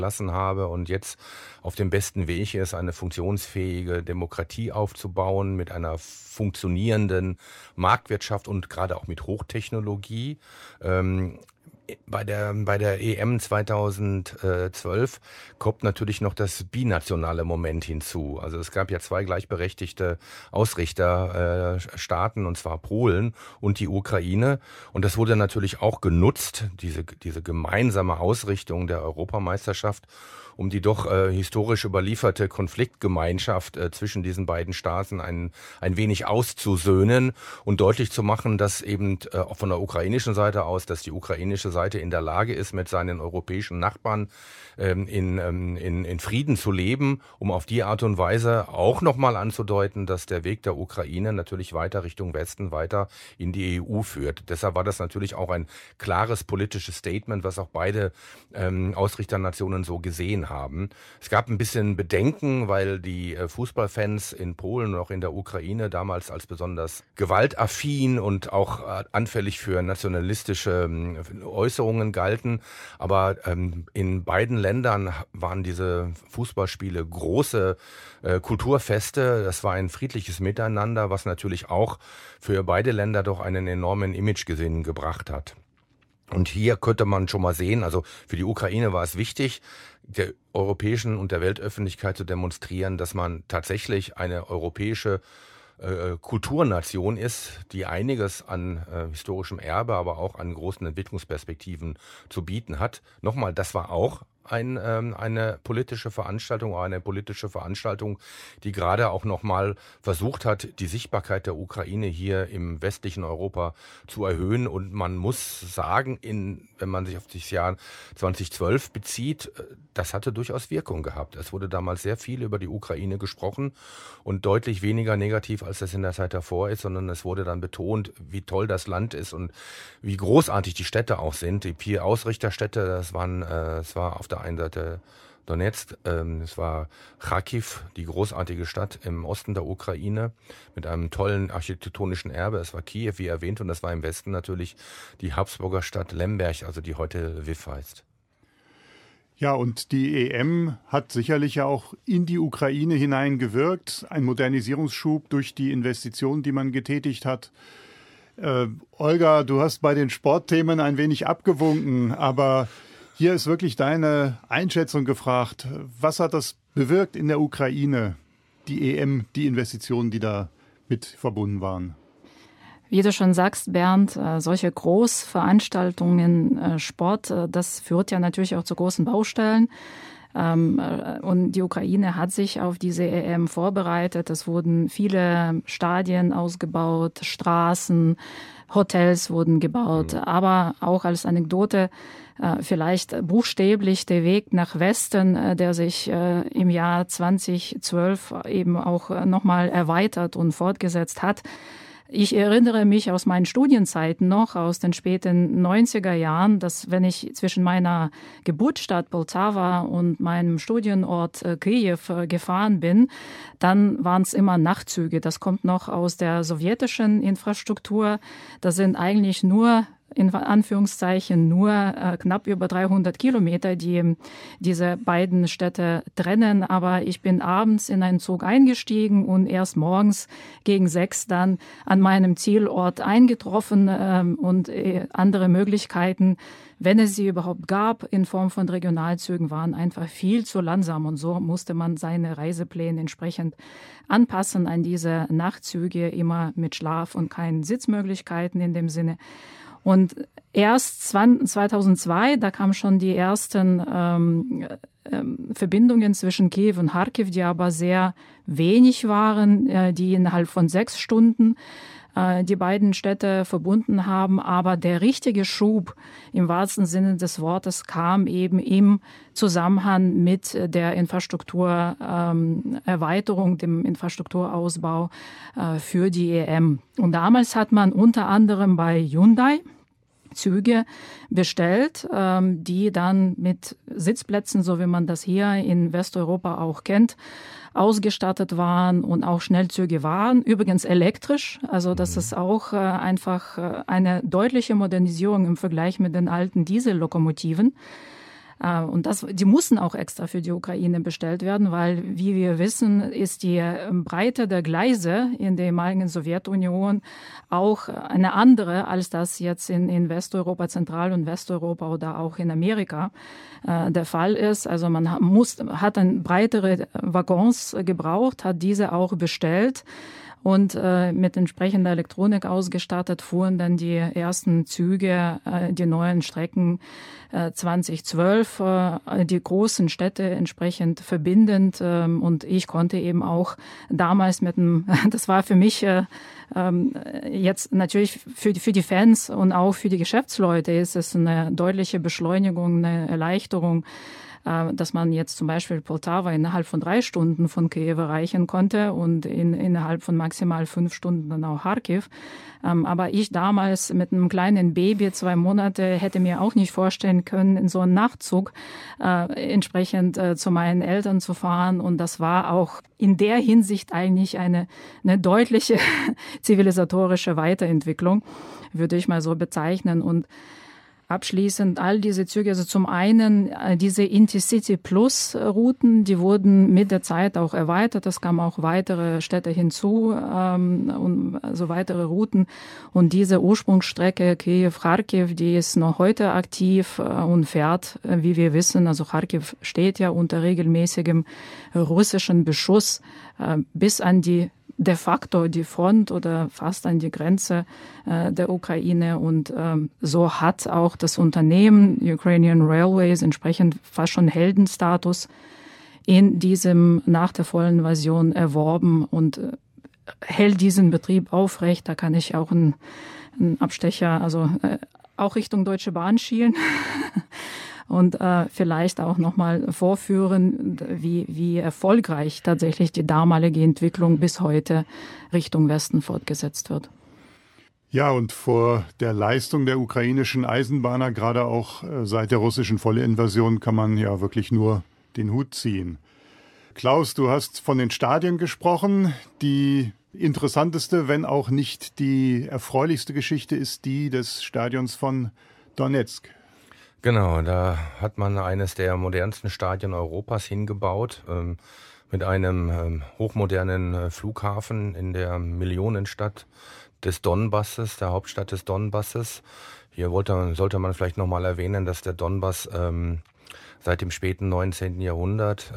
lassen habe und jetzt auf dem besten Weg ist, eine funktionsfähige Demokratie aufzubauen mit einer funktionierenden Marktwirtschaft und gerade auch mit Hochtechnologie. Bei der EM 2012 kommt natürlich noch das binationale Moment hinzu. Also es gab ja zwei gleichberechtigte Ausrichterstaaten, und zwar Polen und die Ukraine. Und das wurde natürlich auch genutzt, diese gemeinsame Ausrichtung der Europameisterschaft, um die doch historisch überlieferte Konfliktgemeinschaft zwischen diesen beiden Staaten ein wenig auszusöhnen und deutlich zu machen, dass eben auch von der ukrainischen Seite aus, dass die ukrainische Seite in der Lage ist, mit seinen europäischen Nachbarn in Frieden zu leben, um auf die Art und Weise auch nochmal anzudeuten, dass der Weg der Ukraine natürlich weiter Richtung Westen, weiter in die EU führt. Deshalb war das natürlich auch ein klares politisches Statement, was auch beide Ausrichternationen so gesehen haben. Es gab ein bisschen Bedenken, weil die Fußballfans in Polen und auch in der Ukraine damals als besonders gewaltaffin und auch anfällig für nationalistische Äußerungen galten. Aber in beiden Ländern waren diese Fußballspiele große Kulturfeste. Das war ein friedliches Miteinander, was natürlich auch für beide Länder doch einen enormen Imagegewinn gebracht hat. Und hier könnte man schon mal sehen, also für die Ukraine war es wichtig, der europäischen und der Weltöffentlichkeit zu demonstrieren, dass man tatsächlich eine europäische Kulturnation ist, die einiges an historischem Erbe, aber auch an großen Entwicklungsperspektiven zu bieten hat. Nochmal, das war auch eine politische Veranstaltung, die gerade auch nochmal versucht hat, die Sichtbarkeit der Ukraine hier im westlichen Europa zu erhöhen. Und man muss sagen, wenn man sich auf das Jahr 2012 bezieht, das hatte durchaus Wirkung gehabt. Es wurde damals sehr viel über die Ukraine gesprochen und deutlich weniger negativ, als das in der Zeit davor ist, sondern es wurde dann betont, wie toll das Land ist und wie großartig die Städte auch sind. Die 4 Ausrichterstädte, es war auf der einen Seite Donetsk, es war Charkiw, die großartige Stadt im Osten der Ukraine mit einem tollen architektonischen Erbe. Es war Kiew, wie erwähnt, und das war im Westen natürlich die Habsburger Stadt Lemberg, also die heute Lviv heißt. Ja, und die EM hat sicherlich ja auch in die Ukraine hineingewirkt. Ein Modernisierungsschub durch die Investitionen, die man getätigt hat. Olga, du hast bei den Sportthemen ein wenig abgewunken, aber hier ist wirklich deine Einschätzung gefragt. Was hat das bewirkt in der Ukraine, die EM, die Investitionen, die da mit verbunden waren? Wie du schon sagst, Bernd, solche Großveranstaltungen, Sport, das führt ja natürlich auch zu großen Baustellen. Und die Ukraine hat sich auf diese EM vorbereitet. Es wurden viele Stadien ausgebaut, Straßen, Hotels wurden gebaut. Aber auch als Anekdote, vielleicht buchstäblich der Weg nach Westen, der sich im Jahr 2012 eben auch nochmal erweitert und fortgesetzt hat. Ich erinnere mich aus meinen Studienzeiten noch, aus den späten 90er Jahren, dass wenn ich zwischen meiner Geburtsstadt Poltawa und meinem Studienort Kiew gefahren bin, dann waren es immer Nachtzüge. Das kommt noch aus der sowjetischen Infrastruktur. Das sind eigentlich nur in Anführungszeichen knapp über 300 Kilometer, die diese beiden Städte trennen. Aber ich bin abends in einen Zug eingestiegen und erst morgens gegen 6 dann an meinem Zielort eingetroffen und andere Möglichkeiten, wenn es sie überhaupt gab, in Form von Regionalzügen, waren einfach viel zu langsam. Und so musste man seine Reisepläne entsprechend anpassen an diese Nachtzüge, immer mit Schlaf und keinen Sitzmöglichkeiten in dem Sinne. Und erst 2002, da kamen schon die ersten Verbindungen zwischen Kiew und Charkiw, die aber sehr wenig waren, die innerhalb von 6 Stunden die beiden Städte verbunden haben. Aber der richtige Schub im wahrsten Sinne des Wortes kam eben im Zusammenhang mit der Infrastrukturerweiterung, dem Infrastrukturausbau für die EM. Und damals hat man unter anderem bei Hyundai Züge bestellt, die dann mit Sitzplätzen, so wie man das hier in Westeuropa auch kennt, ausgestattet waren und auch Schnellzüge waren. Übrigens elektrisch, also das ist auch einfach eine deutliche Modernisierung im Vergleich mit den alten Diesellokomotiven. Und die mussten auch extra für die Ukraine bestellt werden, weil, wie wir wissen, ist die Breite der Gleise in der ehemaligen Sowjetunion auch eine andere, als das jetzt in Westeuropa, Zentral- und Westeuropa oder auch in Amerika der Fall ist. Also man hat dann breitere Waggons gebraucht, hat diese auch bestellt. Und mit entsprechender Elektronik ausgestattet fuhren dann die ersten Züge, die neuen Strecken 2012, die großen Städte entsprechend verbindend. Und ich konnte eben auch damals das war für mich jetzt natürlich für die Fans und auch für die Geschäftsleute ist es eine deutliche Beschleunigung, eine Erleichterung, dass man jetzt zum Beispiel Poltawa innerhalb von 3 Stunden von Kiew erreichen konnte und innerhalb von maximal 5 Stunden dann auch Kharkiv. Aber ich damals mit einem kleinen Baby, 2 Monate, hätte mir auch nicht vorstellen können, in so einen Nachtzug entsprechend zu meinen Eltern zu fahren. Und das war auch in der Hinsicht eigentlich eine deutliche zivilisatorische Weiterentwicklung, würde ich mal so bezeichnen. Und abschließend all diese Züge, also zum einen diese Intercity Plus Routen, die wurden mit der Zeit auch erweitert. Es kamen auch weitere Städte hinzu, und also weitere Routen. Und diese Ursprungsstrecke Kiew-Kharkiv, die ist noch heute aktiv und fährt, wie wir wissen, also Kharkiv steht ja unter regelmäßigem russischen Beschuss bis an de facto die Front oder fast an die Grenze der Ukraine. Und so hat auch das Unternehmen Ukrainian Railways entsprechend fast schon Heldenstatus in diesem nach der vollen Invasion erworben und hält diesen Betrieb aufrecht. Da kann ich auch einen Abstecher, also auch Richtung Deutsche Bahn schielen. Und vielleicht auch nochmal vorführen, wie erfolgreich tatsächlich die damalige Entwicklung bis heute Richtung Westen fortgesetzt wird. Ja, und vor der Leistung der ukrainischen Eisenbahner, gerade auch seit der russischen Vollinvasion, kann man ja wirklich nur den Hut ziehen. Klaus, du hast von den Stadien gesprochen. Die interessanteste, wenn auch nicht die erfreulichste Geschichte ist die des Stadions von Donezk. Genau, da hat man eines der modernsten Stadien Europas hingebaut, mit einem hochmodernen Flughafen in der Millionenstadt des Donbasses, der Hauptstadt des Donbasses. Hier sollte man vielleicht nochmal erwähnen, dass der Donbass seit dem späten 19. Jahrhundert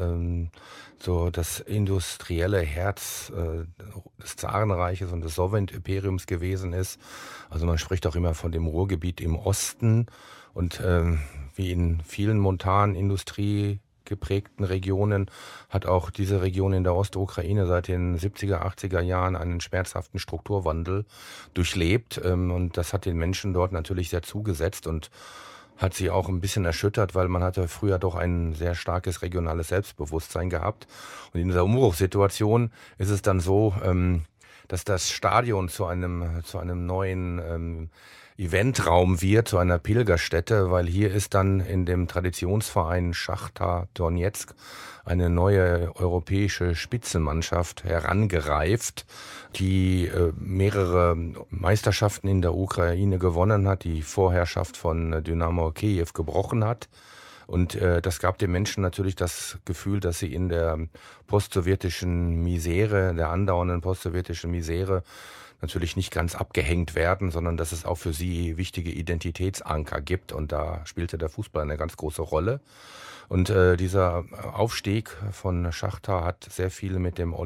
so das industrielle Herz des Zarenreiches und des Sowjetimperiums gewesen ist. Also man spricht auch immer von dem Ruhrgebiet im Osten. Und wie in vielen montan industriegeprägten Regionen hat auch diese Region in der Ostukraine seit den 70er, 80er Jahren einen schmerzhaften Strukturwandel durchlebt. Und das hat den Menschen dort natürlich sehr zugesetzt und hat sie auch ein bisschen erschüttert, weil man hatte früher doch ein sehr starkes regionales Selbstbewusstsein gehabt. Und in dieser Umbruchssituation ist es dann so, dass das Stadion zu einem neuen Eventraum wird, zu einer Pilgerstätte, weil hier ist dann in dem Traditionsverein Schachtar Donezk eine neue europäische Spitzenmannschaft herangereift, die mehrere Meisterschaften in der Ukraine gewonnen hat, die Vorherrschaft von Dynamo Kiew gebrochen hat. Und das gab den Menschen natürlich das Gefühl, dass sie in der postsowjetischen Misere, der andauernden postsowjetischen Misere, natürlich nicht ganz abgehängt werden, sondern dass es auch für sie wichtige Identitätsanker gibt. Und da spielte der Fußball eine ganz große Rolle. Und dieser Aufstieg von Schachtar hat sehr viel mit dem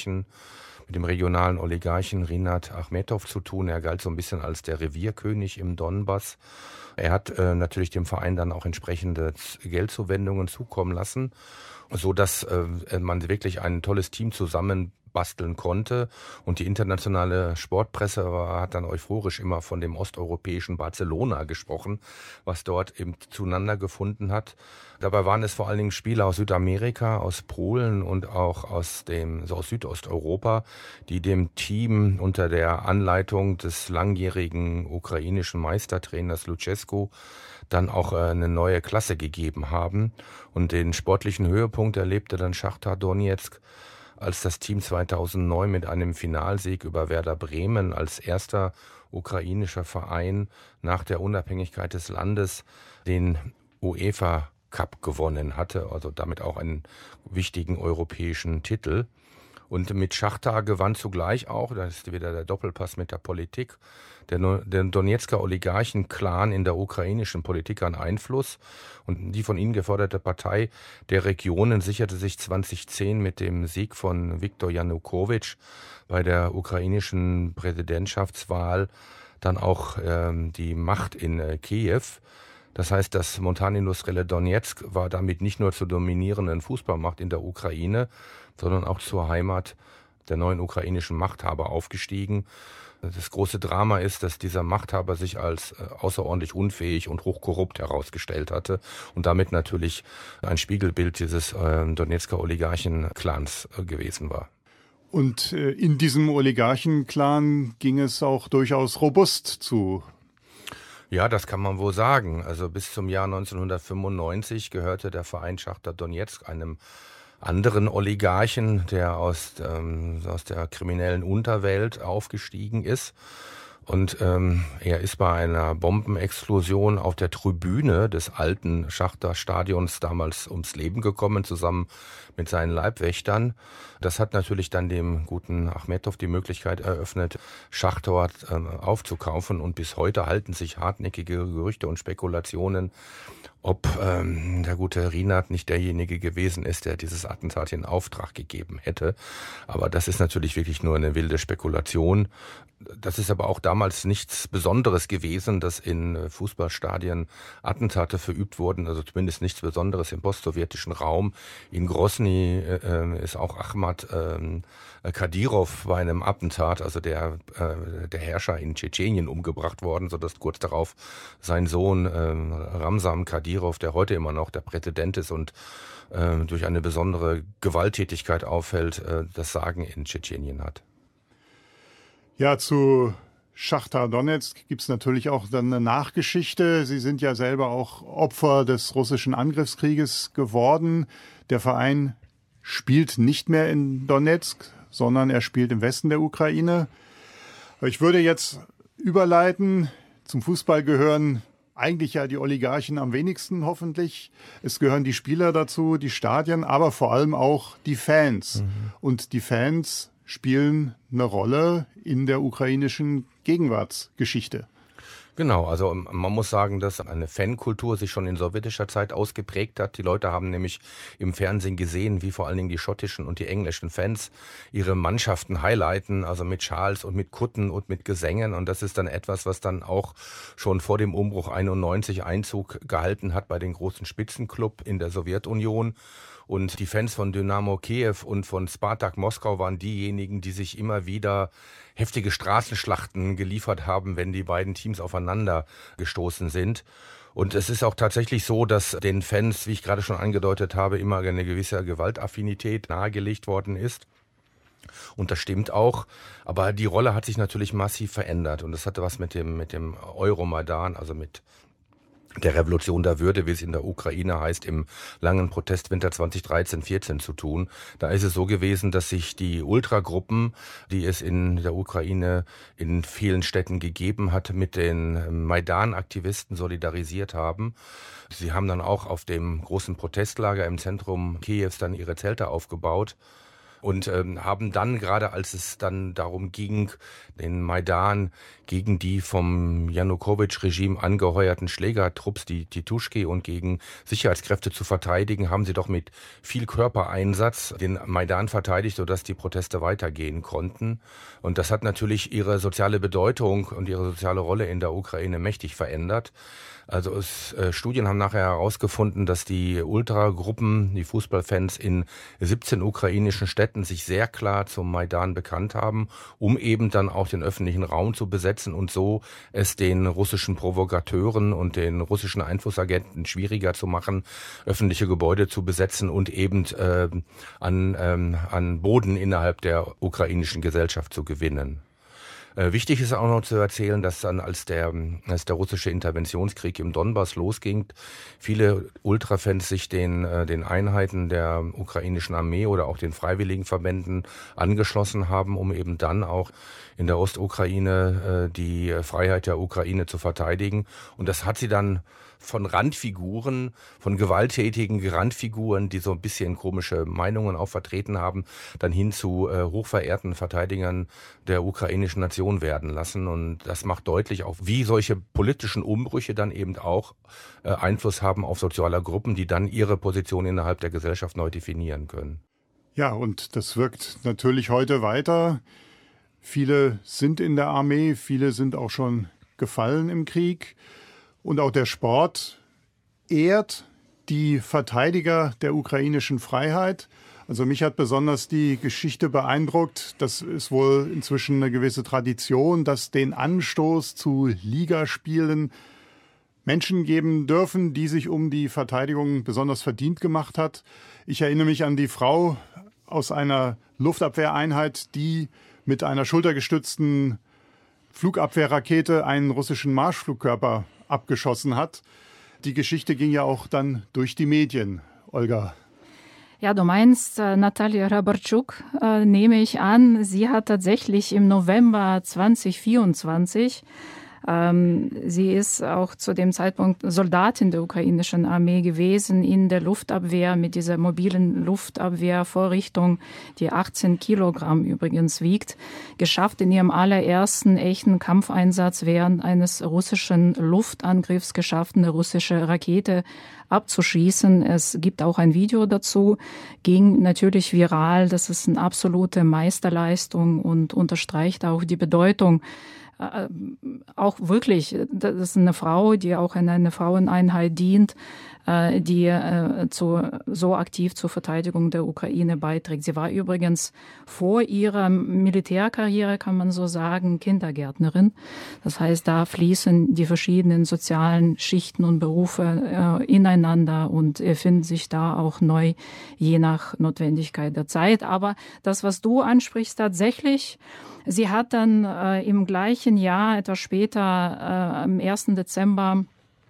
regionalen Oligarchen Rinat Achmetov zu tun. Er galt so ein bisschen als der Revierkönig im Donbass. Er hat natürlich dem Verein dann auch entsprechende Geldzuwendungen zukommen lassen, so dass man wirklich ein tolles Team zusammenbasteln konnte. Und die internationale Sportpresse hat dann euphorisch immer von dem osteuropäischen Barcelona gesprochen, was dort eben zueinander gefunden hat. Dabei waren es vor allen Dingen Spieler aus Südamerika, aus Polen und auch aus Südosteuropa, die dem Team unter der Anleitung des langjährigen ukrainischen Meistertrainers Lucescu dann auch eine neue Klasse gegeben haben. Und den sportlichen Höhepunkt erlebte dann Schachtar Donezk, als das Team 2009 mit einem Finalsieg über Werder Bremen als erster ukrainischer Verein nach der Unabhängigkeit des Landes den UEFA Cup gewonnen hatte, also damit auch einen wichtigen europäischen Titel. Und mit Schachtar gewann zugleich auch, da ist wieder der Doppelpass mit der Politik, der Donezker Oligarchen-Clan in der ukrainischen Politik an Einfluss. Und die von ihnen geförderte Partei der Regionen sicherte sich 2010 mit dem Sieg von Viktor Janukowitsch bei der ukrainischen Präsidentschaftswahl dann auch die Macht in Kiew. Das heißt, das montanindustrielle Donezk war damit nicht nur zur dominierenden Fußballmacht in der Ukraine, sondern auch zur Heimat der neuen ukrainischen Machthaber aufgestiegen. Das große Drama ist, dass dieser Machthaber sich als außerordentlich unfähig und hochkorrupt herausgestellt hatte und damit natürlich ein Spiegelbild dieses Donezker Oligarchen-Clans gewesen war. Und in diesem Oligarchen-Clan ging es auch durchaus robust zu. Ja, das kann man wohl sagen. Also bis zum Jahr 1995 gehörte der Verein Schachtar Donezk einem anderen Oligarchen, der aus der kriminellen Unterwelt aufgestiegen ist. Und er ist bei einer Bombenexplosion auf der Tribüne des alten Schachtar-Stadions damals ums Leben gekommen, zusammen mit seinen Leibwächtern. Das hat natürlich dann dem guten Achmetow die Möglichkeit eröffnet, Schachtar aufzukaufen. Und bis heute halten sich hartnäckige Gerüchte und Spekulationen, ob der gute Rinat nicht derjenige gewesen ist, der dieses Attentat in Auftrag gegeben hätte. Aber das ist natürlich wirklich nur eine wilde Spekulation. Das ist aber auch damals nichts Besonderes gewesen, dass in Fußballstadien Attentate verübt wurden, also zumindest nichts Besonderes im postsowjetischen Raum. In Grosny ist auch Ahmad Kadyrov bei einem Attentat, also der Herrscher in Tschetschenien, umgebracht worden, sodass kurz darauf sein Sohn Ramzan Kadyrov, der heute immer noch der Präsident ist und durch eine besondere Gewalttätigkeit auffällt, das Sagen in Tschetschenien hat. Ja, zu Schachtar Donezk gibt es natürlich auch dann eine Nachgeschichte. Sie sind ja selber auch Opfer des russischen Angriffskrieges geworden. Der Verein spielt nicht mehr in Donezk, sondern er spielt im Westen der Ukraine. Ich würde jetzt überleiten. Zum Fußball gehören eigentlich ja die Oligarchen am wenigsten hoffentlich. Es gehören die Spieler dazu, die Stadien, aber vor allem auch die Fans. Und die Fans spielen eine Rolle in der ukrainischen Gegenwartsgeschichte. Genau, also man muss sagen, dass eine Fankultur sich schon in sowjetischer Zeit ausgeprägt hat. Die Leute haben nämlich im Fernsehen gesehen, wie vor allen Dingen die schottischen und die englischen Fans ihre Mannschaften highlighten, also mit Schals und mit Kutten und mit Gesängen. Und das ist dann etwas, was dann auch schon vor dem Umbruch 91 Einzug gehalten hat bei den großen Spitzenclub in der Sowjetunion. Und die Fans von Dynamo Kiew und von Spartak Moskau waren diejenigen, die sich immer wieder heftige Straßenschlachten geliefert haben, wenn die beiden Teams aufeinander gestoßen sind. Und es ist auch tatsächlich so, dass den Fans, wie ich gerade schon angedeutet habe, immer eine gewisse Gewaltaffinität nahegelegt worden ist. Und das stimmt auch. Aber die Rolle hat sich natürlich massiv verändert. Und das hatte was mit dem Euromaidan, also mit der Revolution der Würde, wie es in der Ukraine heißt, im langen Protestwinter 2013-14 zu tun. Da ist es so gewesen, dass sich die Ultragruppen, die es in der Ukraine in vielen Städten gegeben hat, mit den Maidan-Aktivisten solidarisiert haben. Sie haben dann auch auf dem großen Protestlager im Zentrum Kiews dann ihre Zelte aufgebaut. Und haben dann, gerade als es dann darum ging, den Maidan gegen die vom Janukowitsch-Regime angeheuerten Schlägertrupps, die Tituschki, und gegen Sicherheitskräfte zu verteidigen, haben sie doch mit viel Körpereinsatz den Maidan verteidigt, sodass die Proteste weitergehen konnten. Und das hat natürlich ihre soziale Bedeutung und ihre soziale Rolle in der Ukraine mächtig verändert. Also Studien haben nachher herausgefunden, dass die Ultragruppen, die Fußballfans in 17 ukrainischen Städten sich sehr klar zum Maidan bekannt haben, um eben dann auch den öffentlichen Raum zu besetzen und so es den russischen Provokateuren und den russischen Einflussagenten schwieriger zu machen, öffentliche Gebäude zu besetzen und eben an Boden innerhalb der ukrainischen Gesellschaft zu gewinnen. Wichtig ist auch noch zu erzählen, dass dann, als der russische Interventionskrieg im Donbass losging, viele Ultrafans sich den Einheiten der ukrainischen Armee oder auch den Freiwilligenverbänden angeschlossen haben, um eben dann auch in der Ostukraine die Freiheit der Ukraine zu verteidigen. Und das hat sie dann von Randfiguren, von gewalttätigen Randfiguren, die so ein bisschen komische Meinungen auch vertreten haben, dann hin zu hochverehrten Verteidigern der ukrainischen Nation werden lassen. Und das macht deutlich auch, wie solche politischen Umbrüche dann eben auch Einfluss haben auf soziale Gruppen, die dann ihre Position innerhalb der Gesellschaft neu definieren können. Ja, und das wirkt natürlich heute weiter. Viele sind in der Armee, viele sind auch schon gefallen im Krieg. Und auch der Sport ehrt die Verteidiger der ukrainischen Freiheit. Also mich hat besonders die Geschichte beeindruckt. Das ist wohl inzwischen eine gewisse Tradition, dass den Anstoß zu Ligaspielen Menschen geben dürfen, die sich um die Verteidigung besonders verdient gemacht hat. Ich erinnere mich an die Frau aus einer Luftabwehreinheit, die mit einer schultergestützten Flugabwehrrakete einen russischen Marschflugkörper abgeschossen hat. Die Geschichte ging ja auch dann durch die Medien, Olga. Ja, du meinst Natalia Rabarczuk, nehme ich an. Sie hat tatsächlich im November 2024 sie ist auch zu dem Zeitpunkt Soldatin der ukrainischen Armee gewesen in der Luftabwehr mit dieser mobilen Luftabwehrvorrichtung, die 18 Kilogramm übrigens wiegt, geschafft in ihrem allerersten echten Kampfeinsatz während eines russischen Luftangriffs geschafft, eine russische Rakete abzuschießen. Es gibt auch ein Video dazu, ging natürlich viral. Das ist eine absolute Meisterleistung und unterstreicht auch die Bedeutung auch wirklich, das ist eine Frau, die auch in einer Fraueneinheit dient, die so aktiv zur Verteidigung der Ukraine beiträgt. Sie war übrigens vor ihrer Militärkarriere, kann man so sagen, Kindergärtnerin. Das heißt, da fließen die verschiedenen sozialen Schichten und Berufe ineinander und erfinden sich da auch neu, je nach Notwendigkeit der Zeit. Aber das, was du ansprichst, tatsächlich, sie hat dann im gleichen Jahr, etwas später, am 1. Dezember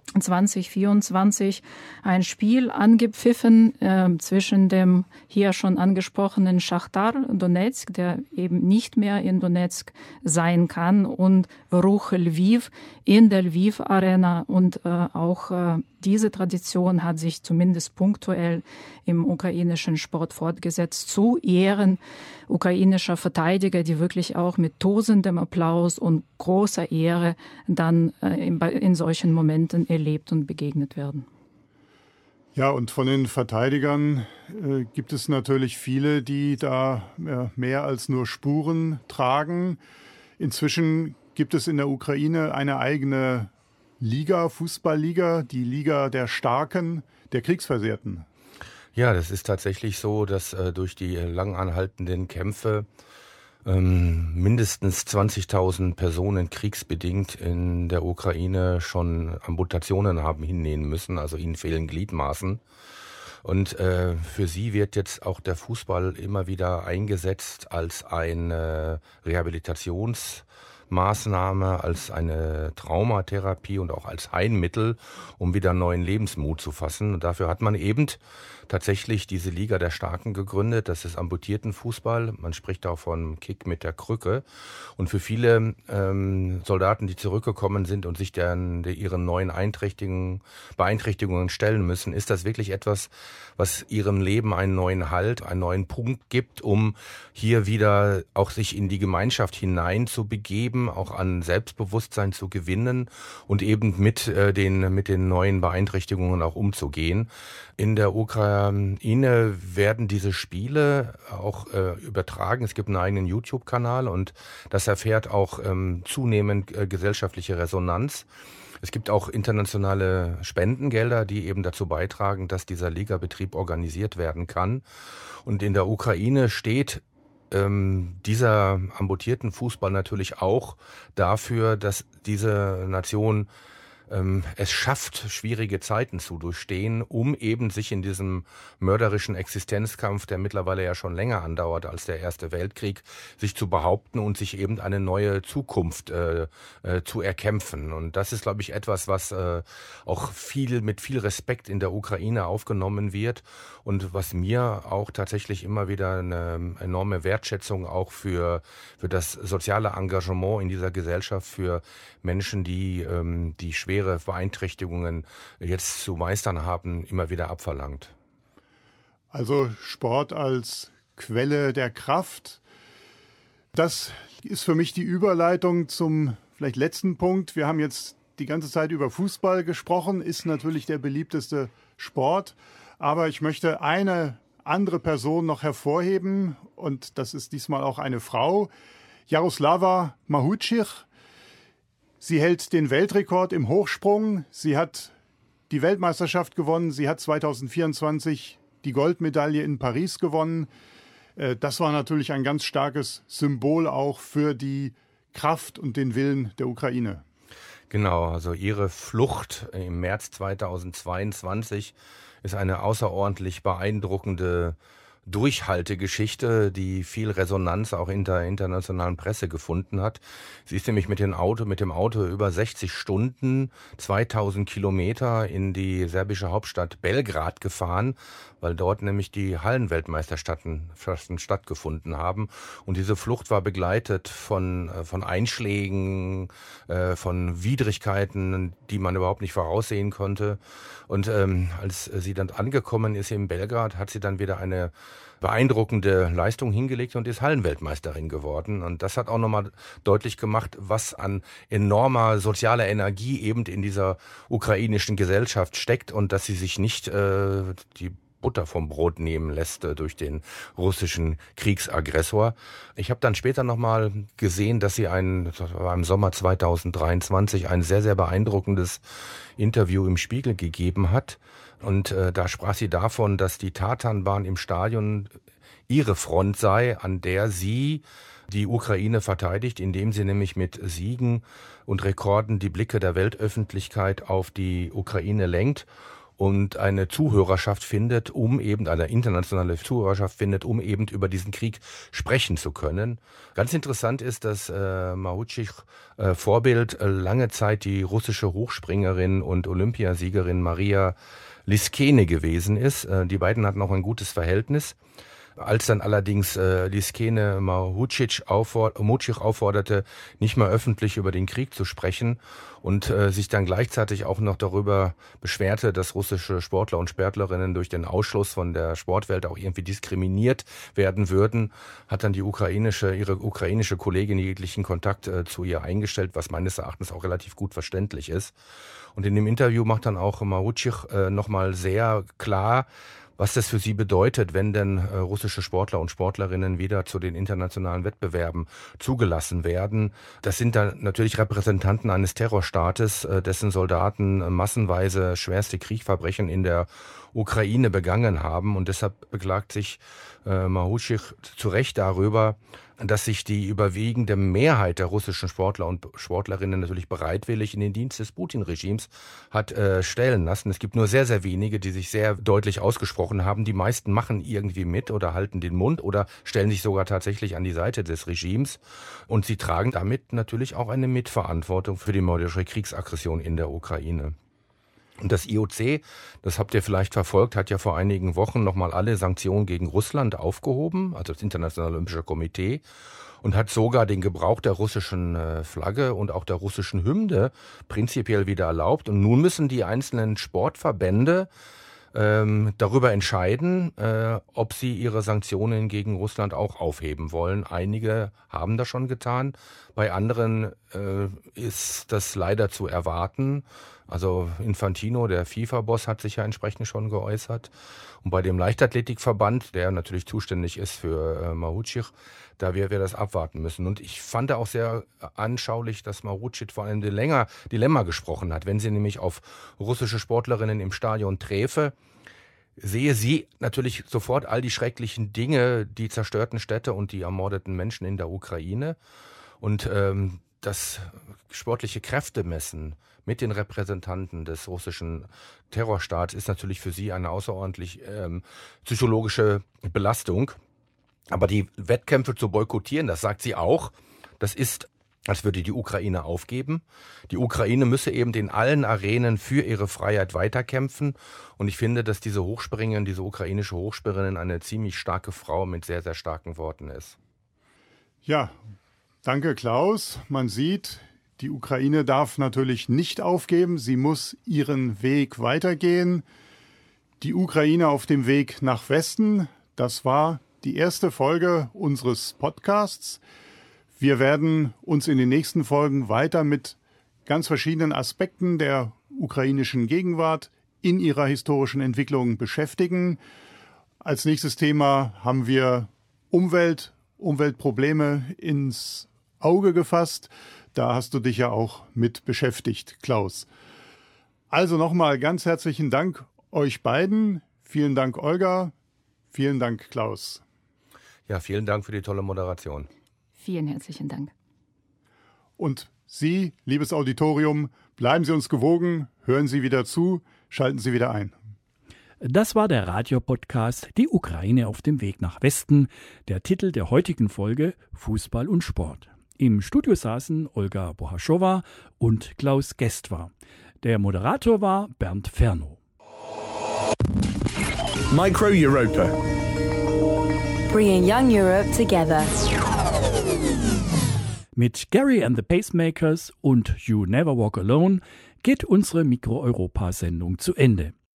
2024 ein Spiel angepfiffen zwischen dem hier schon angesprochenen Schachtar Donetsk, der eben nicht mehr in Donetsk sein kann, und Ruch Lviv in der Lviv Arena. Und auch diese Tradition hat sich zumindest punktuell im ukrainischen Sport fortgesetzt, zu Ehren ukrainischer Verteidiger, die wirklich auch mit tosendem Applaus und großer Ehre dann in solchen Momenten erlebt und begegnet werden. Ja, und von den Verteidigern gibt es natürlich viele, die da mehr als nur Spuren tragen. Inzwischen gibt es in der Ukraine eine eigene Liga, Fußballliga, die Liga der Starken, der Kriegsversehrten. Ja, das ist tatsächlich so, dass durch die lang anhaltenden Kämpfe mindestens 20.000 Personen kriegsbedingt in der Ukraine schon Amputationen haben hinnehmen müssen, also ihnen fehlen Gliedmaßen. Und für sie wird jetzt auch der Fußball immer wieder eingesetzt als eine Rehabilitationsmaßnahme, als eine Traumatherapie und auch als Heilmittel, um wieder neuen Lebensmut zu fassen. Und dafür hat man eben tatsächlich diese Liga der Starken gegründet. Das ist Amputiertenfußball. Man spricht auch von Kick mit der Krücke. Und für viele Soldaten, die zurückgekommen sind und sich ihren neuen Beeinträchtigungen stellen müssen, ist das wirklich etwas, was ihrem Leben einen neuen Halt, einen neuen Punkt gibt, um hier wieder auch sich in die Gemeinschaft hinein zu begeben, auch an Selbstbewusstsein zu gewinnen und eben mit den neuen Beeinträchtigungen auch umzugehen. In der Ukraine werden diese Spiele auch übertragen. Es gibt einen eigenen YouTube-Kanal und das erfährt auch zunehmend gesellschaftliche Resonanz. Es gibt auch internationale Spendengelder, die eben dazu beitragen, dass dieser Ligabetrieb organisiert werden kann. Und in der Ukraine steht dieser amputierten Fußball natürlich auch dafür, dass diese Nation es schafft, schwierige Zeiten zu durchstehen, um eben sich in diesem mörderischen Existenzkampf, der mittlerweile ja schon länger andauert als der Erste Weltkrieg, sich zu behaupten und sich eben eine neue Zukunft zu erkämpfen. Und das ist, glaube ich, etwas, was auch mit viel Respekt in der Ukraine aufgenommen wird und was mir auch tatsächlich immer wieder eine enorme Wertschätzung auch für das soziale Engagement in dieser Gesellschaft für Menschen, die schwer schwere Beeinträchtigungen jetzt zu meistern haben, immer wieder abverlangt. Also Sport als Quelle der Kraft. Das ist für mich die Überleitung zum vielleicht letzten Punkt. Wir haben jetzt die ganze Zeit über Fußball gesprochen, ist natürlich der beliebteste Sport. Aber ich möchte eine andere Person noch hervorheben und das ist diesmal auch eine Frau, Jaroslava Mahoučich. Sie hält den Weltrekord im Hochsprung. Sie hat die Weltmeisterschaft gewonnen. Sie hat 2024 die Goldmedaille in Paris gewonnen. Das war natürlich ein ganz starkes Symbol auch für die Kraft und den Willen der Ukraine. Genau, also ihre Flucht im März 2022 ist eine außerordentlich beeindruckende Durchhaltegeschichte, die viel Resonanz auch in der internationalen Presse gefunden hat. Sie ist nämlich mit dem Auto über 60 Stunden, 2000 Kilometer in die serbische Hauptstadt Belgrad gefahren, weil dort nämlich die Hallenweltmeisterschaften stattgefunden haben. Und diese Flucht war begleitet von Einschlägen, von Widrigkeiten, die man überhaupt nicht voraussehen konnte. Und als sie dann angekommen ist in Belgrad, hat sie dann wieder eine beeindruckende Leistung hingelegt und ist Hallenweltmeisterin geworden. Und das hat auch nochmal deutlich gemacht, was an enormer sozialer Energie eben in dieser ukrainischen Gesellschaft steckt und dass sie sich nicht die Butter vom Brot nehmen lässt durch den russischen Kriegsaggressor. Ich habe dann später nochmal gesehen, dass sie das war im Sommer 2023, ein sehr, sehr beeindruckendes Interview im Spiegel gegeben hat. Und da sprach sie davon, dass die Tatanbahn im Stadion ihre Front sei, an der sie die Ukraine verteidigt, indem sie nämlich mit Siegen und Rekorden die Blicke der Weltöffentlichkeit auf die Ukraine lenkt und eine Zuhörerschaft findet, eine internationale Zuhörerschaft findet, um eben über diesen Krieg sprechen zu können. Ganz interessant ist, dass Mahoučich Vorbild lange Zeit die russische Hochspringerin und Olympiasiegerin Maria Liskene gewesen ist. Die beiden hatten auch ein gutes Verhältnis. Als dann allerdings Liskene Mahoučich aufforderte, nicht mehr öffentlich über den Krieg zu sprechen und sich dann gleichzeitig auch noch darüber beschwerte, dass russische Sportler und Sportlerinnen durch den Ausschluss von der Sportwelt auch irgendwie diskriminiert werden würden, hat dann ihre ukrainische Kollegin jeglichen Kontakt zu ihr eingestellt, was meines Erachtens auch relativ gut verständlich ist. Und in dem Interview macht dann auch Mahoučich nochmal sehr klar, was das für sie bedeutet, wenn denn russische Sportler und Sportlerinnen wieder zu den internationalen Wettbewerben zugelassen werden. Das sind dann natürlich Repräsentanten eines Terrorstaates, dessen Soldaten massenweise schwerste Kriegsverbrechen in der Ukraine begangen haben. Und deshalb beklagt sich Mahoučich zu Recht darüber, dass sich die überwiegende Mehrheit der russischen Sportler und Sportlerinnen natürlich bereitwillig in den Dienst des Putin-Regimes hat stellen lassen. Es gibt nur sehr, sehr wenige, die sich sehr deutlich ausgesprochen haben. Die meisten machen irgendwie mit oder halten den Mund oder stellen sich sogar tatsächlich an die Seite des Regimes. Und sie tragen damit natürlich auch eine Mitverantwortung für die mörderische Kriegsaggression in der Ukraine. Und das IOC, das habt ihr vielleicht verfolgt, hat ja vor einigen Wochen nochmal alle Sanktionen gegen Russland aufgehoben, also das Internationale Olympische Komitee, und hat sogar den Gebrauch der russischen Flagge und auch der russischen Hymne prinzipiell wieder erlaubt. Und nun müssen die einzelnen Sportverbände darüber entscheiden, ob sie ihre Sanktionen gegen Russland auch aufheben wollen. Einige haben das schon getan, bei anderen ist das leider zu erwarten. Also Infantino, der FIFA-Boss, hat sich ja entsprechend schon geäußert. Und bei dem Leichtathletikverband, der natürlich zuständig ist für Mahoučich, da wir das abwarten müssen. Und ich fand auch sehr anschaulich, dass Mahoučich vor einem Dilemma gesprochen hat. Wenn sie nämlich auf russische Sportlerinnen im Stadion träfe, sehe sie natürlich sofort all die schrecklichen Dinge, die zerstörten Städte und die ermordeten Menschen in der Ukraine. Und das sportliche Kräftemessen mit den Repräsentanten des russischen Terrorstaats ist natürlich für sie eine außerordentlich psychologische Belastung. Aber die Wettkämpfe zu boykottieren, das sagt sie auch, das ist, als würde die Ukraine aufgeben. Die Ukraine müsse eben in allen Arenen für ihre Freiheit weiterkämpfen. Und ich finde, dass diese ukrainische Hochspringerin eine ziemlich starke Frau mit sehr, sehr starken Worten ist. Ja, danke Klaus. Man sieht, Die Ukraine darf natürlich nicht aufgeben, sie muss ihren Weg weitergehen. Die Ukraine auf dem Weg nach Westen, das war die erste Folge unseres Podcasts. Wir werden uns in den nächsten Folgen weiter mit ganz verschiedenen Aspekten der ukrainischen Gegenwart in ihrer historischen Entwicklung beschäftigen. Als nächstes Thema haben wir Umweltprobleme ins Auge gefasst. Da hast du dich ja auch mit beschäftigt, Klaus. Also nochmal ganz herzlichen Dank euch beiden. Vielen Dank, Olga. Vielen Dank, Klaus. Ja, vielen Dank für die tolle Moderation. Vielen herzlichen Dank. Und Sie, liebes Auditorium, bleiben Sie uns gewogen, hören Sie wieder zu, schalten Sie wieder ein. Das war der Radiopodcast Die Ukraine auf dem Weg nach Westen, der Titel der heutigen Folge Fußball und Sport. Im Studio saßen Olga Bohaschowa und Klaus Gestwar. Der Moderator war Bernd Fernow. Micro Europa. Bringing young Europe together. Mit Gary and the Pacemakers und You Never Walk Alone geht unsere Mikro-Europa-Sendung zu Ende.